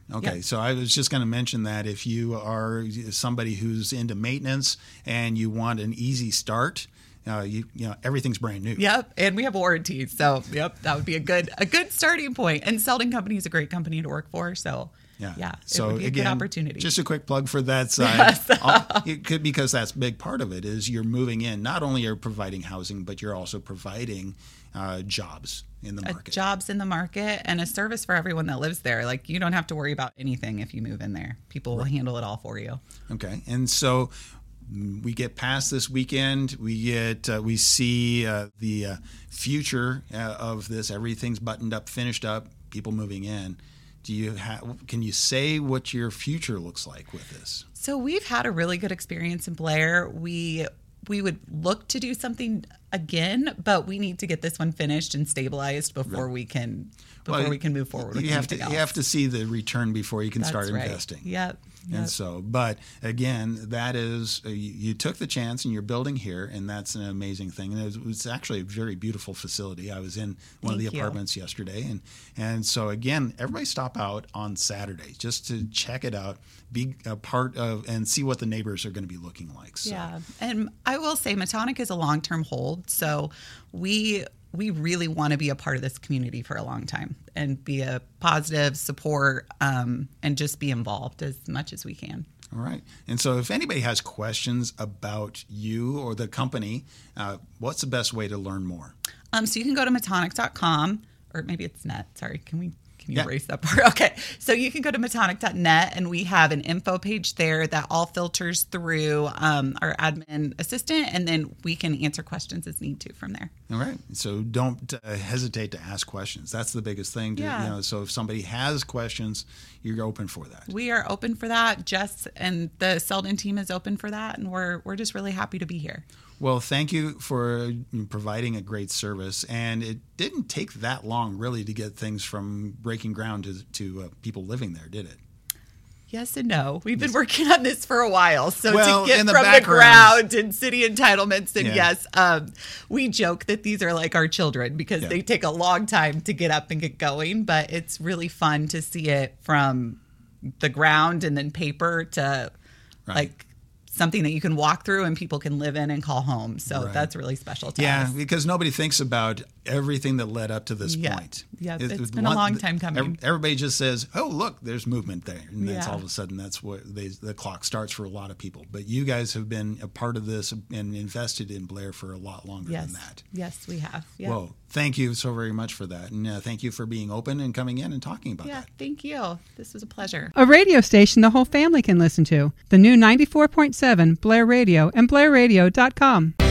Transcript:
Okay. Yep. So I was just going to mention that if you are somebody who's into maintenance and you want an easy start, you know everything's brand new. Yep, and we have warranties, so yep, that would be a good starting point. And Selden Company is a great company to work for, so yeah, so it would be a good opportunity. Just a quick plug for that side, because that's a big part of it is you're moving in. Not only are you providing housing, but you're also providing jobs in the market. Jobs in the market and a service for everyone that lives there. Like you don't have to worry about anything if you move in there. People will handle it all for you. Okay, and so we get past this weekend. We see the future of this. Everything's buttoned up, finished up. People moving in. Can you say what your future looks like with this? So we've had a really good experience in Blair. We would look to do something again, but we need to get this one finished and stabilized before we can move forward with anything else. You have to see the return before you can start investing. Yep. And so, but again, that is, you took the chance and you're building here, and that's an amazing thing. And it was actually a very beautiful facility. I was in one of the apartments yesterday. And so again, everybody stop out on Saturday just to check it out, be a part of, and see what the neighbors are going to be looking like. So. Yeah. And I will say Matonic is a long-term hold. So we really want to be a part of this community for a long time and be a positive support and just be involved as much as we can. All right. And so if anybody has questions about you or the company, what's the best way to learn more? So you can go to Matonic.com, or maybe it's net. Sorry. Can you erase that part? Okay. So you can go to Matonic.net, and we have an info page there that all filters through our admin assistant, and then we can answer questions as need to from there. All right. So don't hesitate to ask questions. That's the biggest thing. So if somebody has questions, you're open for that. We are open for that. Jess and the Selden team is open for that, and we're just really happy to be here. Well, thank you for providing a great service. And it didn't take that long, really, to get things from breaking ground to people living there, did it? Yes and no. We've been working on this for a while. So to get from the ground and city entitlements, and yes, we joke that these are like our children because they take a long time to get up and get going. But it's really fun to see it from the ground and then paper to like something that you can walk through and people can live in and call home. So that's really special to us. Yeah, because nobody thinks about everything that led up to this point. Yeah, it's been a long time coming. Everybody just says, oh, look, there's movement there. And that's all of a sudden, that's what the clock starts for a lot of people. But you guys have been a part of this and invested in Blair for a lot longer than that. Yes, we have. Yeah. Well, thank you so very much for that. And thank you for being open and coming in and talking about that. Yeah, thank you. This was a pleasure. A radio station the whole family can listen to. The new 94.7 Blair Radio and BlairRadio.com.